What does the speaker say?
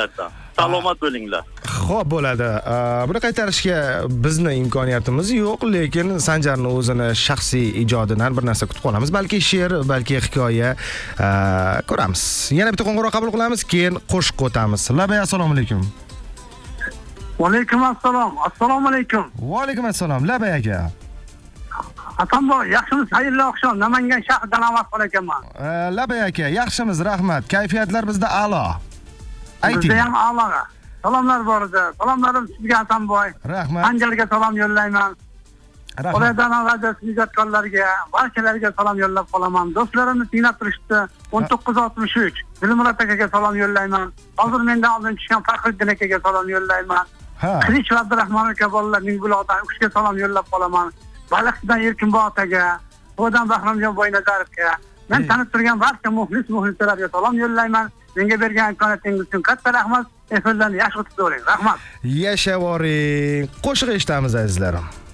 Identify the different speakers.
Speaker 1: viloyatdan. Salomat bo'linglar.
Speaker 2: Xo'p, bo'ladi. Buni qaytarishga bizning imkoniyatimiz yo'q, lekin Sanjarning o'zini shaxsiy ijodidan bir narsa kutib qolamiz. Balki she'r, balki hikoya ko'ramiz. Yana bitta qo'ng'iroq qabul qilamiz, keyin qo'shiq o'tamiz. Labay, assalomu alaykum.
Speaker 3: Va alaykum assalom. Assalomu alaykum.
Speaker 2: Va alaykum assalom. Labay aka.
Speaker 3: Hasanboy, yaxshimisiz? Xayrli oqshom. Namangan shahridan Ahmad ekanman.
Speaker 2: Labay aka, yaxshimiz, rahmat. Kayfiyatlar bizda a'lo. Ayting.
Speaker 3: Bizda ham a'lo. Salomlar bor edi. Salomlarim sizga Hasanboy.
Speaker 2: Rahmat.
Speaker 3: Sanjarga salom yo'llayman.
Speaker 2: Rahmat.
Speaker 3: Qo'laydan radiosi ijodkorlarga, barchalarga salom yo'llab qolaman. Do'stlarimni tinglab turishdi. 1963. Dilmurod akaga salom yo'llayman. Hozir mendan oldin tushgan Faxriddin akaga salom yo'llayman. Qilich va Abdurahmon aka bolalarning buloqdan o'qishga salom yo'llab qolaman. Baliqchidan Erkinboy akaga, Qo'dan Bahramjon Boynazarovga, men tanib turgan barcha muxlislarga salom yo'llayman. Menga bergan imkoniyatingiz uchun katta rahmat. Efirlarni yaxshi o'tib o'ring. Rahmat.
Speaker 2: Yashavoring. Qo'shiq eshitamiz azizlarim.